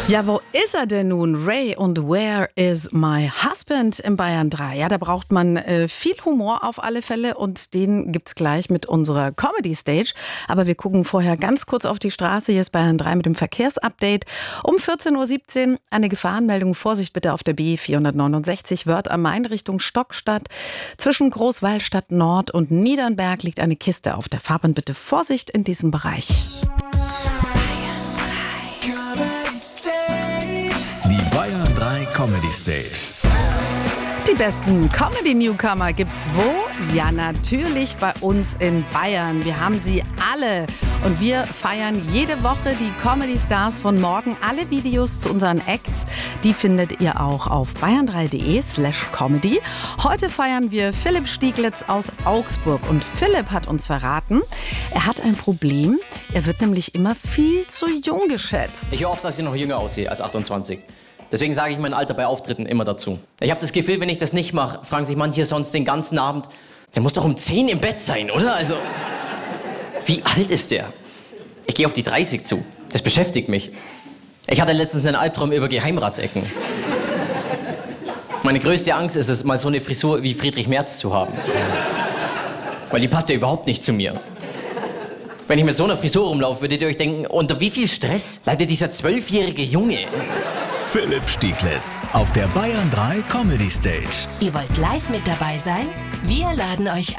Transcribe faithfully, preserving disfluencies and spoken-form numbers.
Ja, wo ist er denn nun? Ray und Where is my husband im Bayern drei? Ja, da braucht man äh, viel Humor auf alle Fälle und den gibt's gleich mit unserer Comedy Stage. Aber wir gucken vorher ganz kurz auf die Straße. Hier ist Bayern drei mit dem Verkehrsupdate. Um vierzehn Uhr siebzehn eine Gefahrenmeldung. Vorsicht bitte auf der B vierhundertneunundsechzig Wörth am Main Richtung Stockstadt. Zwischen Großwallstadt Nord und Niedernberg liegt eine Kiste auf der Fahrbahn. Bitte Vorsicht in diesem Bereich. Die Bayern drei Comedy Stage. Die besten Comedy-Newcomer gibt's wo? Ja, natürlich bei uns in Bayern. Wir haben sie alle. Und wir feiern jede Woche die Comedy-Stars von morgen. Alle Videos zu unseren Acts, die findet ihr auch auf bayern drei punkt de slash comedy. Heute feiern wir Philipp Stieglitz aus Augsburg. Und Philipp hat uns verraten, er hat ein Problem. Er wird nämlich immer viel zu jung geschätzt. Ich höre oft, dass ich noch jünger aussehe als achtundzwanzig. Deswegen sage ich mein Alter bei Auftritten immer dazu. Ich habe das Gefühl, wenn ich das nicht mache, fragen sich manche sonst den ganzen Abend, der muss doch um zehn im Bett sein, oder? Also, wie alt ist der? Ich gehe auf die dreißig zu. Das beschäftigt mich. Ich hatte letztens einen Albtraum über Geheimratsecken. Meine größte Angst ist es, mal so eine Frisur wie Friedrich Merz zu haben. Weil die passt ja überhaupt nicht zu mir. Wenn ich mit so einer Frisur rumlaufe, würdet ihr euch denken, unter wie viel Stress leidet dieser zwölfjährige Junge? Philipp Stieglitz auf der Bayern drei Comedy Stage. Ihr wollt live mit dabei sein? Wir laden euch